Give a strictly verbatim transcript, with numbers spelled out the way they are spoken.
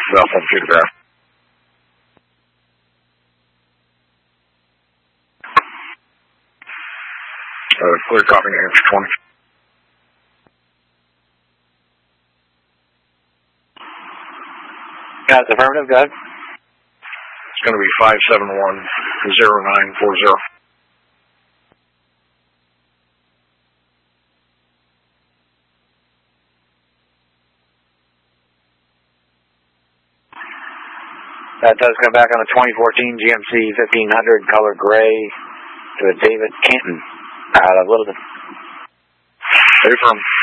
South one two to graph. Uh, clear copy, answer twenty. Yeah, it's affirmative, go ahead. It's going to be five seven one zero nine four zero. That does come back on the twenty fourteen G M C fifteen hundred color gray to a David Canton out of Littleton. Affirm.